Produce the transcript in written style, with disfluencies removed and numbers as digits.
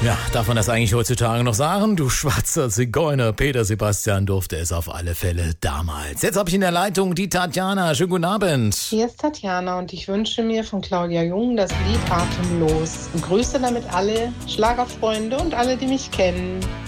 Ja, darf man das eigentlich heutzutage noch sagen? Du schwarzer Zigeuner, Peter Sebastian durfte es auf alle Fälle damals. Jetzt habe ich in der Leitung die Tatjana. Schönen guten Abend. Hier ist Tatjana und ich wünsche mir von Claudia Jung das Lied Atemlos. Und grüße damit alle Schlagerfreunde und alle, die mich kennen.